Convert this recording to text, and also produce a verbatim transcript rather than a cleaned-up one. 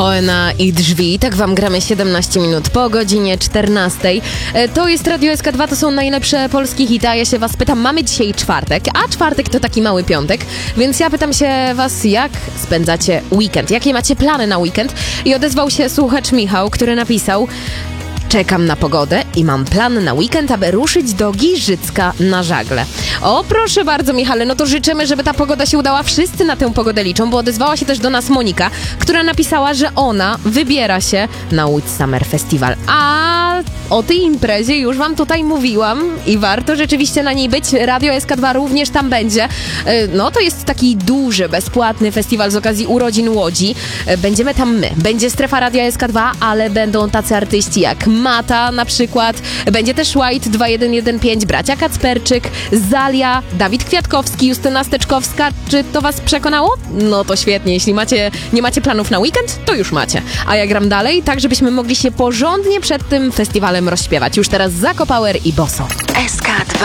Oena i Drzwi, tak wam gramy siedemnaście minut po godzinie czternastej. To jest Radio S K dwa, to są najlepsze polskie hity, a ja się was pytam, mamy dzisiaj czwartek, a czwartek to taki mały piątek, więc ja pytam się was, jak spędzacie weekend, jakie macie plany na weekend? I odezwał się słuchacz Michał, który napisał: czekam na pogodę i mam plan na weekend, aby ruszyć do Giżycka na żagle. O, proszę bardzo, Michale, no to życzymy, żeby ta pogoda się udała. Wszyscy na tę pogodę liczą, bo odezwała się też do nas Monika, która napisała, że ona wybiera się na Łódź Summer Festival. A o tej imprezie już wam tutaj mówiłam i warto rzeczywiście na niej być. Radio S K dwa również tam będzie. No to jest taki duży, bezpłatny festiwal z okazji urodzin Łodzi. Będziemy tam my. Będzie strefa Radio S K dwa, ale będą tacy artyści jak Mata na przykład. Będzie też White dwa jeden jeden pięć, bracia Kacperczyk, Zalia, Dawid Kwiatkowski, Justyna Steczkowska. Czy to was przekonało? No to świetnie. Jeśli macie, nie macie planów na weekend, to już macie. A ja gram dalej, tak żebyśmy mogli się porządnie przed tym festiwalem rozśpiewać. Już teraz Zako Power i Boso. S K dwa.